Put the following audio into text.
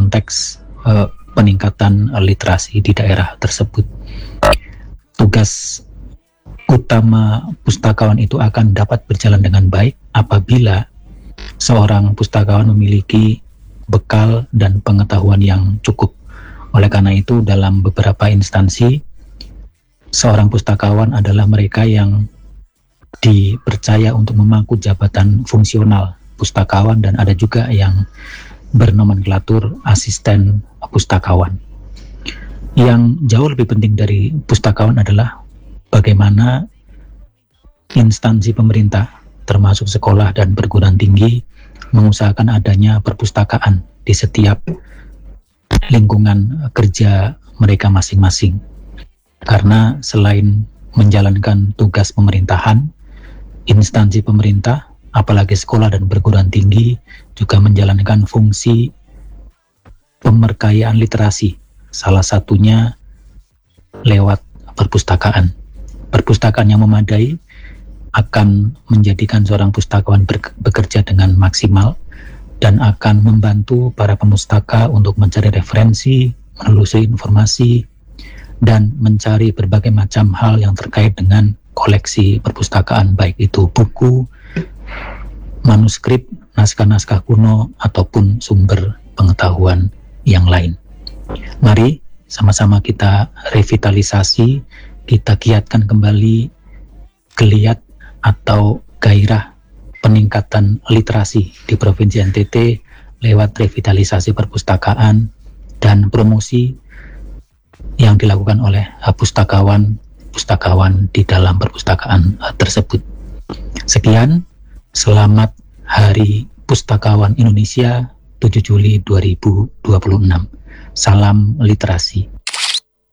konteks peningkatan literasi di daerah tersebut. Tugas utama pustakawan itu akan dapat berjalan dengan baik apabila seorang pustakawan memiliki bekal dan pengetahuan yang cukup. Oleh karena itu, dalam beberapa instansi, seorang pustakawan adalah mereka yang dipercaya untuk memangku jabatan fungsional pustakawan, dan ada juga yang bernomenklatur asisten pustakawan. Yang jauh lebih penting dari pustakawan adalah bagaimana instansi pemerintah, termasuk sekolah dan perguruan tinggi, mengusahakan adanya perpustakaan di setiap lingkungan kerja mereka masing-masing. Karena selain menjalankan tugas pemerintahan, instansi pemerintah, apalagi sekolah dan perguruan tinggi, juga menjalankan fungsi pemberkayaan literasi, salah satunya lewat perpustakaan. Perpustakaan yang memadai akan menjadikan seorang pustakawan bekerja dengan maksimal dan akan membantu para pemustaka untuk mencari referensi, menelusuri informasi, dan mencari berbagai macam hal yang terkait dengan koleksi perpustakaan, baik itu buku, manuskrip, naskah-naskah kuno, ataupun sumber pengetahuan yang lain. Mari sama-sama kita revitalisasi, kita giatkan kembali geliat atau gairah peningkatan literasi di Provinsi NTT lewat revitalisasi perpustakaan dan promosi yang dilakukan oleh pustakawan di dalam perpustakaan tersebut. Sekian, selamat Hari Pustakawan Indonesia 7 Juli 2026. Salam literasi.